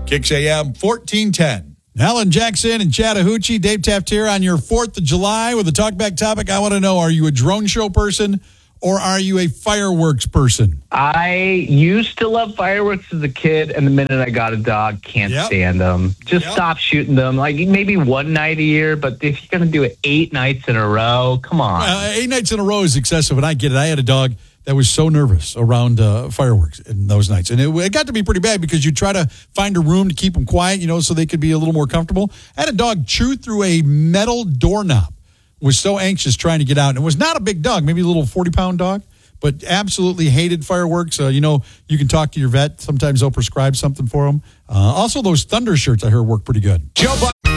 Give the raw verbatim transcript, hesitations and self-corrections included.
Kicks A M fourteen ten. Alan Jackson and Chattahoochee, Dave Taft here on your fourth of July with a talkback topic. I want to know, are you a drone show person or are you a fireworks person? I used to love fireworks as a kid, and the minute I got a dog, can't Yep. stand them. Just Yep. stop shooting them. Like maybe one night a year, but if you're going to do it eight nights in a row, come on. Uh, eight nights in a row is excessive, and I get it. I had a dog that was so nervous around uh, fireworks in those nights. And it, it got to be pretty bad because you try to find a room to keep them quiet, you know, so they could be a little more comfortable. I had a dog chew through a metal doorknob, was so anxious trying to get out. And it was not a big dog, maybe a little forty-pound dog, but absolutely hated fireworks. Uh, you know, you can talk to your vet. Sometimes they'll prescribe something for them. Uh, also, those Thunder shirts I heard work pretty good. Joe Buck.